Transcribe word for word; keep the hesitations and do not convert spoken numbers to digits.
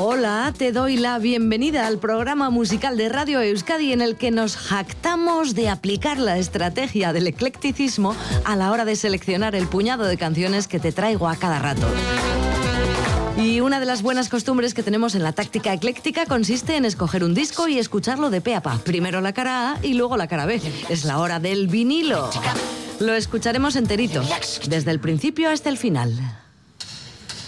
Hola, te doy la bienvenida al programa musical de Radio Euskadi en el que nos jactamos de aplicar la estrategia del eclecticismo a la hora de seleccionar el puñado de canciones que te traigo a cada rato. Y una de las buenas costumbres que tenemos en la táctica ecléctica consiste en escoger un disco y escucharlo de pe a pa. Primero la cara A y luego la cara B. Es la hora del vinilo. Lo escucharemos enterito, desde el principio hasta el final.